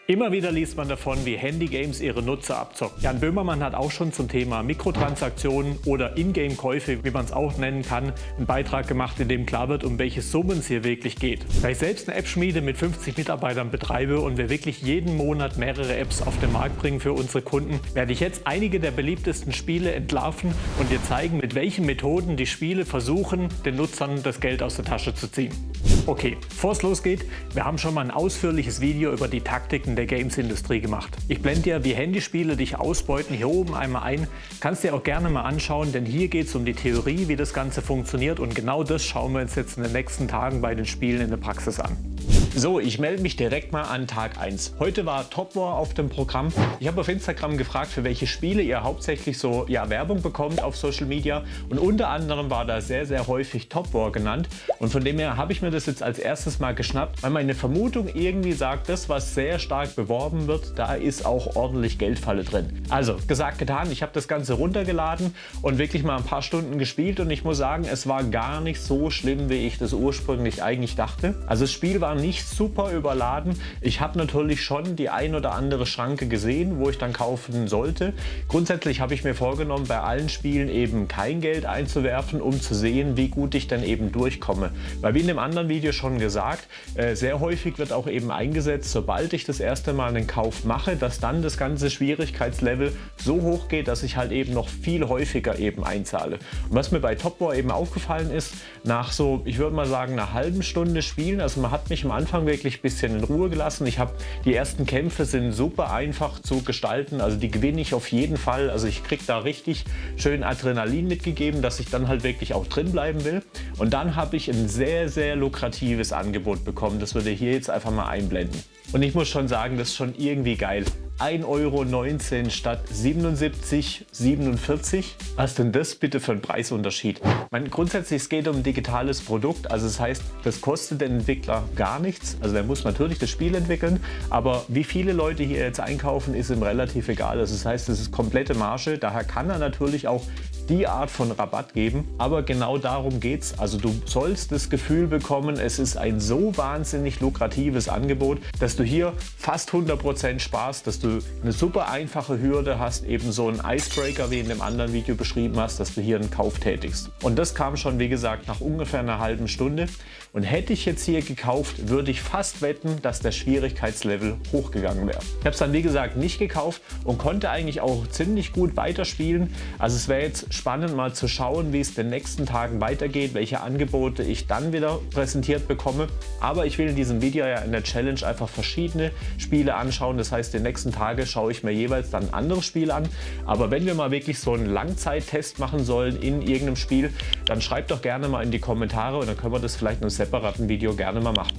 Immer wieder liest man davon, wie Handygames ihre Nutzer abzocken. Jan Böhmermann hat auch schon zum Thema Mikrotransaktionen oder Ingame-Käufe, wie man es auch nennen kann, einen Beitrag gemacht, in dem klar wird, um welche Summen es hier wirklich geht. Da ich selbst eine App-Schmiede mit 50 Mitarbeitern betreibe und wir wirklich jeden Monat mehrere Apps auf den Markt bringen für unsere Kunden, werde ich jetzt einige der beliebtesten Spiele entlarven und dir zeigen, mit welchen Methoden die Spiele versuchen, den Nutzern das Geld aus der Tasche zu ziehen. Okay, bevor es losgeht, wir haben schon mal ein ausführliches Video über die Taktiken der Games-Industrie gemacht. Ich blende dir, wie Handyspiele dich ausbeuten, hier oben einmal ein. Kannst dir auch gerne mal anschauen, denn hier geht es um die Theorie, wie das Ganze funktioniert, und genau das schauen wir uns jetzt in den nächsten Tagen bei den Spielen in der Praxis an. So, ich melde mich direkt mal an Tag 1. Heute war Top War auf dem Programm. Ich habe auf Instagram gefragt, für welche Spiele ihr hauptsächlich so Werbung bekommt auf Social Media, und unter anderem war da sehr, sehr häufig Top War genannt, und von dem her habe ich mir das jetzt als erstes mal geschnappt, weil meine Vermutung irgendwie sagt, das, was sehr stark beworben wird, da ist auch ordentlich Geldfalle drin. Also, gesagt, getan, ich habe das Ganze runtergeladen und wirklich mal ein paar Stunden gespielt, und ich muss sagen, es war gar nicht so schlimm, wie ich das ursprünglich eigentlich dachte. Also das Spiel war nicht super überladen. Ich habe natürlich schon die ein oder andere Schranke gesehen, wo ich dann kaufen sollte. Grundsätzlich habe ich mir vorgenommen, bei allen Spielen eben kein Geld einzuwerfen, um zu sehen, wie gut ich dann eben durchkomme. Weil, wie in dem anderen Video schon gesagt, sehr häufig wird auch eben eingesetzt, sobald ich das erste Mal einen Kauf mache, dass dann das ganze Schwierigkeitslevel so hoch geht, dass ich halt eben noch viel häufiger eben einzahle. Und was mir bei Top War eben aufgefallen ist, nach so, ich würde mal sagen, einer halben Stunde Spielen, also man hat mich am Anfang wirklich ein bisschen in Ruhe gelassen. Die ersten Kämpfe sind super einfach zu gestalten, also die gewinne ich auf jeden Fall. Also ich kriege da richtig schön Adrenalin mitgegeben, dass ich dann halt wirklich auch drin bleiben will. Und dann habe ich ein sehr, sehr lukratives Angebot bekommen. Das würde ich hier jetzt einfach mal einblenden. Und ich muss schon sagen, das ist schon irgendwie geil. 1,19 € statt 77,47 €. Was denn das bitte für ein Preisunterschied? Grundsätzlich, es geht um ein digitales Produkt, also das heißt, das kostet den Entwickler gar nichts. Also der muss natürlich das Spiel entwickeln, aber wie viele Leute hier jetzt einkaufen, ist ihm relativ egal. Also das heißt, das ist komplette Marge, daher kann er natürlich auch die Art von Rabatt geben, aber genau darum geht's. Also du sollst das Gefühl bekommen, es ist ein so wahnsinnig lukratives Angebot, dass du hier fast 100% sparst, dass du eine super einfache Hürde hast, eben so einen Icebreaker, wie in dem anderen Video beschrieben hast, dass du hier einen Kauf tätigst. Und das kam schon, wie gesagt, nach ungefähr einer halben Stunde. Und hätte ich jetzt hier gekauft, würde ich fast wetten, dass der Schwierigkeitslevel hochgegangen wäre. Ich habe es dann, wie gesagt, nicht gekauft und konnte eigentlich auch ziemlich gut weiterspielen. Also es wäre jetzt spannend mal zu schauen, wie es in den nächsten Tagen weitergeht, welche Angebote ich dann wieder präsentiert bekomme. Aber ich will in diesem Video ja in der Challenge einfach verschiedene Spiele anschauen. Das heißt, die nächsten Tage schaue ich mir jeweils dann andere Spiele an. Aber wenn wir mal wirklich so einen Langzeittest machen sollen in irgendeinem Spiel, dann schreibt doch gerne mal in die Kommentare, und dann können wir das vielleicht in einem separaten Video gerne mal machen.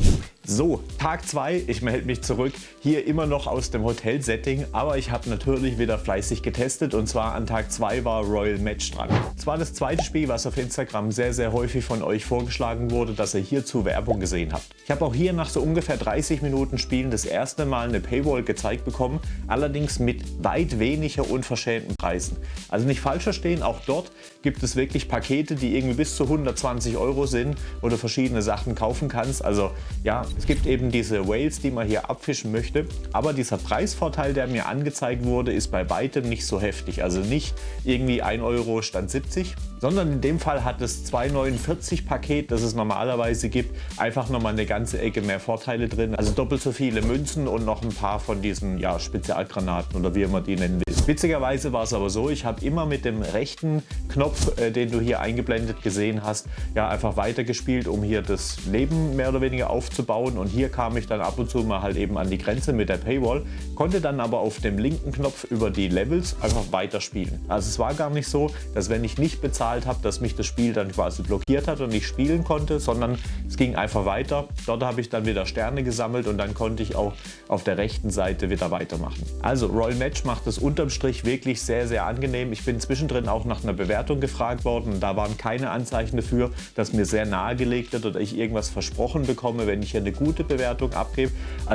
So, Tag 2, ich melde mich zurück, hier immer noch aus dem Hotel-Setting, aber ich habe natürlich wieder fleißig getestet, und zwar an Tag 2 war Royal Match dran. Es war das zweite Spiel, was auf Instagram sehr, sehr häufig von euch vorgeschlagen wurde, dass ihr hierzu Werbung gesehen habt. Ich habe auch hier nach so ungefähr 30 Minuten Spielen das erste Mal eine Paywall gezeigt bekommen, allerdings mit weit weniger unverschämten Preisen. Also nicht falsch verstehen, auch dort gibt es wirklich Pakete, die irgendwie bis zu 120 € sind, wo du verschiedene Sachen kaufen kannst. Also ja, es gibt eben diese Whales, die man hier abfischen möchte, aber dieser Preisvorteil, der mir angezeigt wurde, ist bei weitem nicht so heftig. Also nicht irgendwie 1 € statt 70, sondern in dem Fall hat das 2,49 Paket, das es normalerweise gibt, einfach nochmal eine ganze Ecke mehr Vorteile drin. Also doppelt so viele Münzen und noch ein paar von diesen Spezialgranaten oder wie man die nennen will. Witzigerweise war es aber so, ich habe immer mit dem rechten Knopf, den du hier eingeblendet gesehen hast, einfach weitergespielt, um hier das Leben mehr oder weniger aufzubauen. Und hier kam ich dann ab und zu mal halt eben an die Grenze mit der Paywall, konnte dann aber auf dem linken Knopf über die Levels einfach weiterspielen. Also es war gar nicht so, dass wenn ich nicht bezahlt habe, dass mich das Spiel dann quasi blockiert hat und nicht spielen konnte, sondern es ging einfach weiter. Dort habe ich dann wieder Sterne gesammelt und dann konnte ich auch auf der rechten Seite wieder weitermachen. Also Royal Match macht es unterm Strich wirklich sehr, sehr angenehm. Ich bin zwischendrin auch nach einer Bewertung gefragt worden, und da waren keine Anzeichen dafür, dass mir sehr nahegelegt wird oder ich irgendwas versprochen bekomme, wenn ich hier eine gute Bewertung abgebe. Also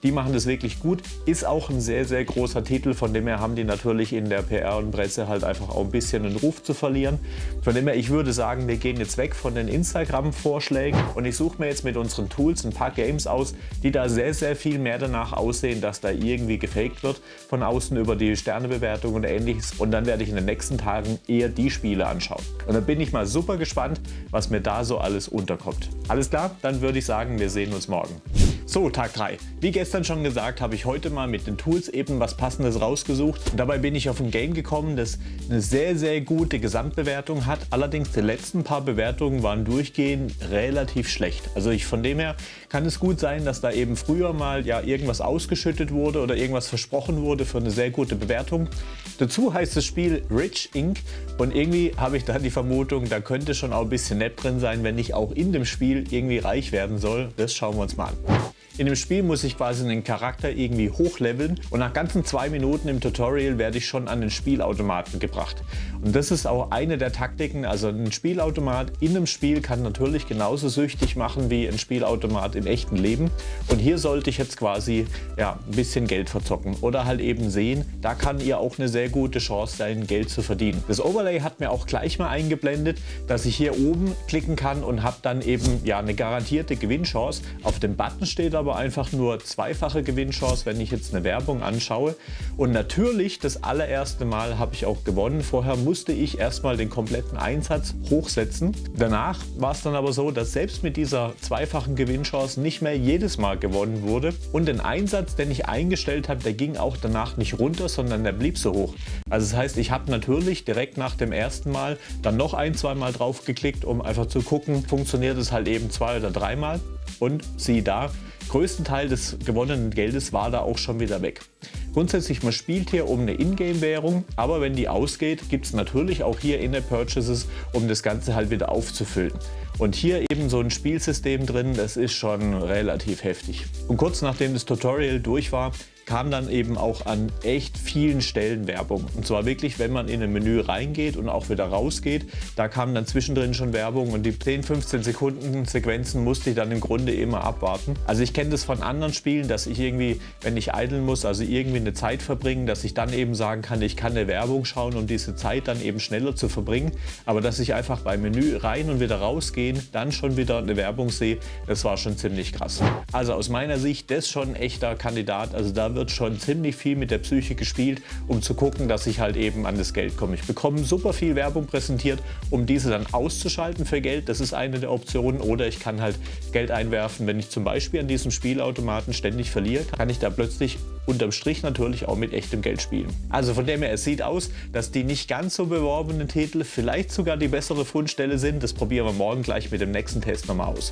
Die machen das wirklich gut. Ist auch ein sehr, sehr großer Titel. Von dem her haben die natürlich in der PR und Presse halt einfach auch ein bisschen einen Ruf zu verlieren. Von dem her, ich würde sagen, wir gehen jetzt weg von den Instagram-Vorschlägen und ich suche mir jetzt mit unseren Tools ein paar Games aus, die da sehr, sehr viel mehr danach aussehen, dass da irgendwie gefaked wird von außen über die Sternebewertung und ähnliches. Und dann werde ich in den nächsten Tagen eher die Spiele anschauen. Und dann bin ich mal super gespannt, was mir da so alles unterkommt. Alles klar? Dann würde ich sagen, wir sehen uns morgen. So, Tag 3. Wie gestern schon gesagt, habe ich heute mal mit den Tools eben was Passendes rausgesucht. Und dabei bin ich auf ein Game gekommen, das eine sehr, sehr gute Gesamtbewertung hat. Allerdings die letzten paar Bewertungen waren durchgehend relativ schlecht. Also von dem her kann es gut sein, dass da eben früher mal ja irgendwas ausgeschüttet wurde oder irgendwas versprochen wurde für eine sehr gute Bewertung. Dazu heißt das Spiel Rich Inc. Und irgendwie habe ich da die Vermutung, da könnte schon auch ein bisschen nett drin sein, wenn ich auch in dem Spiel irgendwie reich werden soll. Das schauen wir uns mal an. In dem Spiel muss ich quasi einen Charakter irgendwie hochleveln und nach ganzen 2 Minuten im Tutorial werde ich schon an den Spielautomaten gebracht. Und das ist auch eine der Taktiken, also ein Spielautomat in einem Spiel kann natürlich genauso süchtig machen wie ein Spielautomat im echten Leben. Und hier sollte ich jetzt quasi ja, ein bisschen Geld verzocken oder halt eben sehen, da kann ihr auch eine sehr gute Chance sein, Geld zu verdienen. Das Overlay hat mir auch gleich mal eingeblendet, dass ich hier oben klicken kann und habe dann eben ja, eine garantierte Gewinnchance. Auf dem Button steht aber einfach nur zweifache Gewinnchance, wenn ich jetzt eine Werbung anschaue. Und natürlich das allererste Mal habe ich auch gewonnen. Vorher musste ich erstmal den kompletten Einsatz hochsetzen. Danach war es dann aber so, dass selbst mit dieser zweifachen Gewinnchance nicht mehr jedes Mal gewonnen wurde. Und den Einsatz, den ich eingestellt habe, der ging auch danach nicht runter, sondern der blieb so hoch. Also das heißt, ich habe natürlich direkt nach dem ersten Mal dann noch 1-2 Mal drauf geklickt, um einfach zu gucken, funktioniert es halt eben 2 oder 3 Mal. Und siehe da, größten Teil des gewonnenen Geldes war da auch schon wieder weg. Grundsätzlich, man spielt hier um eine Ingame-Währung, aber wenn die ausgeht, gibt es natürlich auch hier In-App-Purchases, um das Ganze halt wieder aufzufüllen. Und hier eben so ein Spielsystem drin, das ist schon relativ heftig. Und kurz nachdem das Tutorial durch war, kam dann eben auch an echt vielen Stellen Werbung. Und zwar wirklich, wenn man in ein Menü reingeht und auch wieder rausgeht, da kam dann zwischendrin schon Werbung und die 10-15 Sekunden Sequenzen musste ich dann im Grunde immer abwarten. Also ich kenne das von anderen Spielen, dass ich irgendwie, wenn ich idlen muss, also irgendwie eine Zeit verbringen, dass ich dann eben sagen kann, ich kann eine Werbung schauen, um diese Zeit dann eben schneller zu verbringen. Aber dass ich einfach beim Menü rein und wieder rausgehen, dann schon wieder eine Werbung sehe, das war schon ziemlich krass. Also aus meiner Sicht, das ist schon ein echter Kandidat. Also da wird schon ziemlich viel mit der Psyche gespielt, um zu gucken, dass ich halt eben an das Geld komme. Ich bekomme super viel Werbung präsentiert, um diese dann auszuschalten für Geld. Das ist eine der Optionen. Oder ich kann halt Geld einwerfen, wenn ich zum Beispiel an diesem Spielautomaten ständig verliere, kann ich da plötzlich unterm Strich natürlich auch mit echtem Geld spielen. Also von dem her, es sieht aus, dass die nicht ganz so beworbenen Titel vielleicht sogar die bessere Fundstelle sind. Das probieren wir morgen gleich mit dem nächsten Test nochmal aus.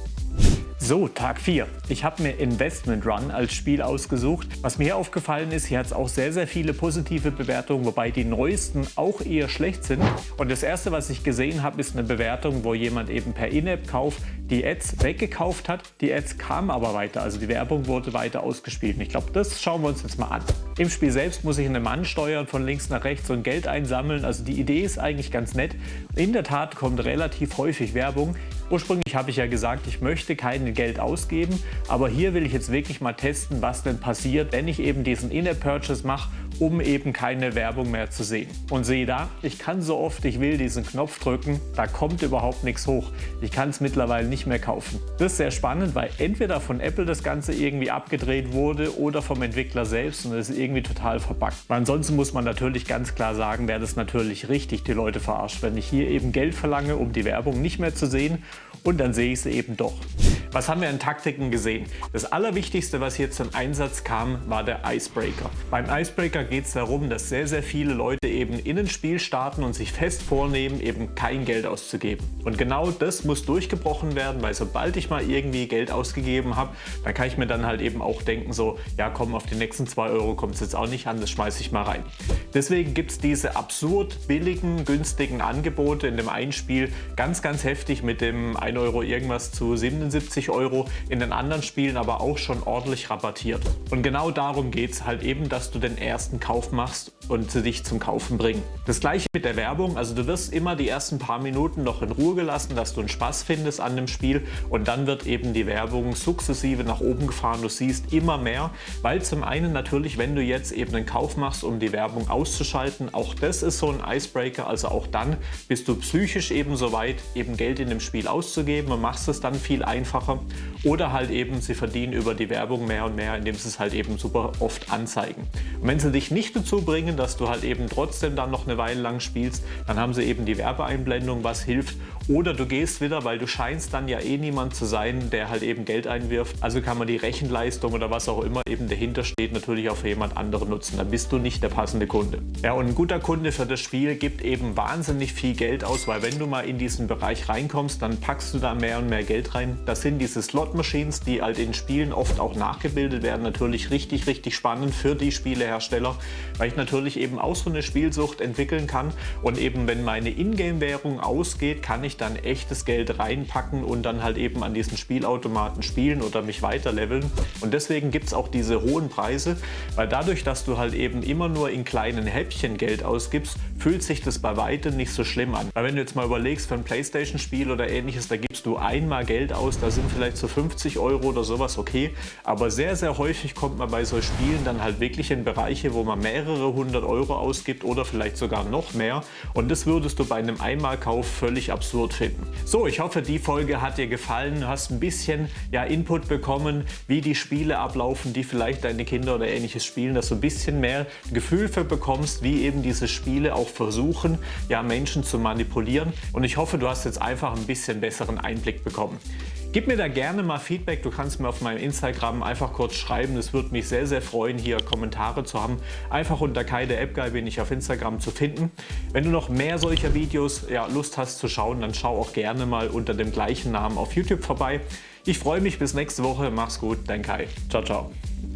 So, Tag 4. Ich habe mir Investment Run als Spiel ausgesucht. Was mir hier aufgefallen ist, hier hat es auch sehr, sehr viele positive Bewertungen, wobei die neuesten auch eher schlecht sind. Und das erste, was ich gesehen habe, ist eine Bewertung, wo jemand eben per In-App-Kauf die Ads weggekauft hat. Die Ads kamen aber weiter, also die Werbung wurde weiter ausgespielt. Und ich glaube, das schauen wir uns jetzt mal an. Im Spiel selbst muss ich einen Mann steuern, von links nach rechts und Geld einsammeln. Also die Idee ist eigentlich ganz nett. In der Tat kommt relativ häufig Werbung. Ursprünglich habe ich ja gesagt, ich möchte kein Geld ausgeben, aber hier will ich jetzt wirklich mal testen, was denn passiert, wenn ich eben diesen In-App-Purchase mache, um eben keine Werbung mehr zu sehen. Und sehe da, ich kann so oft ich will diesen Knopf drücken, da kommt überhaupt nichts hoch. Ich kann es mittlerweile nicht mehr kaufen. Das ist sehr spannend, weil entweder von Apple das Ganze irgendwie abgedreht wurde oder vom Entwickler selbst und es ist irgendwie total verbuggt. Weil ansonsten muss man natürlich ganz klar sagen, wäre das natürlich richtig die Leute verarscht, wenn ich hier eben Geld verlange, um die Werbung nicht mehr zu sehen und dann sehe ich sie eben doch. Was haben wir an Taktiken gesehen? Das Allerwichtigste, was hier zum Einsatz kam, war der Icebreaker. Beim Icebreaker geht es darum, dass sehr, sehr viele Leute eben in ein Spiel starten und sich fest vornehmen, eben kein Geld auszugeben. Und genau das muss durchgebrochen werden, weil sobald ich mal irgendwie Geld ausgegeben habe, dann kann ich mir dann halt eben auch denken, so, ja komm, auf die nächsten 2 Euro kommt es jetzt auch nicht an, das schmeiße ich mal rein. Deswegen gibt es diese absurd billigen, günstigen Angebote in dem einen Spiel, ganz, ganz heftig mit dem 1 Euro irgendwas zu 77 50 Euro, in den anderen Spielen aber auch schon ordentlich rabattiert. Und genau darum geht es halt eben, dass du den ersten Kauf machst und sie dich zum Kaufen bringen. Das gleiche mit der Werbung, also du wirst immer die ersten paar Minuten noch in Ruhe gelassen, dass du einen Spaß findest an dem Spiel und dann wird eben die Werbung sukzessive nach oben gefahren. Du siehst immer mehr, weil zum einen natürlich, wenn du jetzt eben einen Kauf machst, um die Werbung auszuschalten, auch das ist so ein Icebreaker, also auch dann bist du psychisch eben so weit, eben Geld in dem Spiel auszugeben und machst es dann viel einfacher. Oder halt eben, sie verdienen über die Werbung mehr und mehr, indem sie es halt eben super oft anzeigen. Und wenn sie dich nicht dazu bringen, dass du halt eben trotzdem dann noch eine Weile lang spielst, dann haben sie eben die Werbeeinblendung, was hilft. Oder du gehst wieder, weil du scheinst dann ja eh niemand zu sein, der halt eben Geld einwirft. Also kann man die Rechenleistung oder was auch immer eben dahinter steht, natürlich auch für jemand anderen nutzen. Dann bist du nicht der passende Kunde. Ja, und ein guter Kunde für das Spiel gibt eben wahnsinnig viel Geld aus, weil wenn du mal in diesen Bereich reinkommst, dann packst du da mehr und mehr Geld rein. Das sind diese Slot-Machines, die halt in Spielen oft auch nachgebildet werden. Natürlich richtig, richtig spannend für die Spielehersteller, weil ich natürlich eben auch so eine Spielsucht entwickeln kann. Und eben wenn meine Ingame-Währung ausgeht, kann ich dann echtes Geld reinpacken und dann halt eben an diesen Spielautomaten spielen oder mich weiterleveln. Und deswegen gibt es auch diese hohen Preise, weil dadurch, dass du halt eben immer nur in kleinen Häppchen Geld ausgibst, fühlt sich das bei weitem nicht so schlimm an. Weil wenn du jetzt mal überlegst, für ein PlayStation-Spiel oder ähnliches, da gibst du einmal Geld aus, da sind vielleicht so 50 Euro oder sowas okay, aber sehr, sehr häufig kommt man bei solchen Spielen dann halt wirklich in Bereiche, wo man mehrere hundert Euro ausgibt oder vielleicht sogar noch mehr und das würdest du bei einem Einmalkauf völlig absurd finden. So, ich hoffe, die Folge hat dir gefallen, du hast ein bisschen Input bekommen, wie die Spiele ablaufen, die vielleicht deine Kinder oder ähnliches spielen, dass du ein bisschen mehr Gefühl für bekommst, wie eben diese Spiele auch versuchen, Menschen zu manipulieren und ich hoffe, du hast jetzt einfach ein bisschen besseren Einblick bekommen. Gib mir da gerne mal Feedback, du kannst mir auf meinem Instagram einfach kurz schreiben, das würde mich sehr, sehr freuen, hier Kommentare zu haben. Einfach unter Kai der App Guy bin ich auf Instagram zu finden. Wenn du noch mehr solcher Videos Lust hast zu schauen, dann schau auch gerne mal unter dem gleichen Namen auf YouTube vorbei. Ich freue mich, bis nächste Woche, mach's gut, dein Kai. Ciao, ciao.